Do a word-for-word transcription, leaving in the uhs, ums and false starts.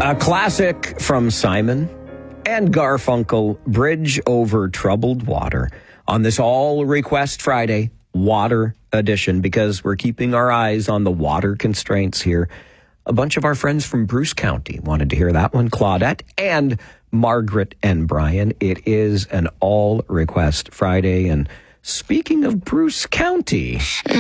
A classic from Simon and Garfunkel, Bridge Over Troubled Water, on this All Request Friday Water Edition, because we're keeping our eyes on the water constraints here. A bunch of our friends from Bruce County wanted to hear that one, Claudette and Margaret and Brian. It is an All Request Friday, and speaking of Bruce County...